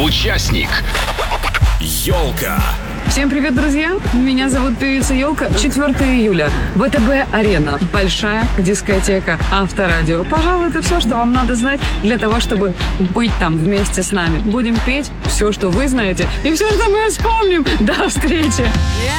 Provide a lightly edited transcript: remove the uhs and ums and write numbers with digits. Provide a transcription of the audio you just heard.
Участник. Ёлка. Всем привет, друзья! Меня зовут певица Ёлка. 4 июля. ВТБ-арена. Большая дискотека. Авторадио. Пожалуй, это все, что вам надо знать для того, чтобы быть там вместе с нами. Будем петь все, что вы знаете, и все, что мы вспомним. До встречи!